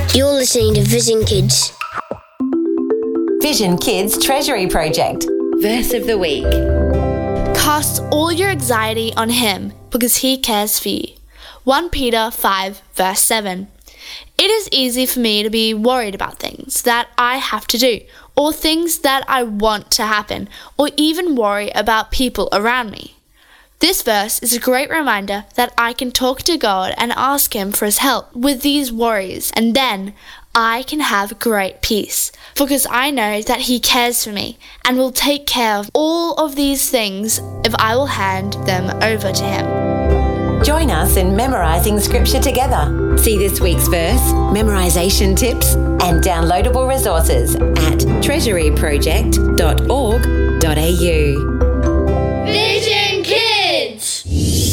You're listening to Vision Kids. Vision Kids Treasury Project. Verse of the week. Cast all your anxiety on him because he cares for you. 1 Peter 5 verse 7. It is easy for me to be worried about things that I have to do, or things that I want to happen, or even worry about people around me. This verse is a great reminder that I can talk to God and ask Him for His help with these worries, and then I can have great peace because I know that He cares for me and will take care of all of these things if I will hand them over to Him. Join us in memorising scripture together. See this week's verse, memorisation tips, and downloadable resources at treasuryproject.org.au.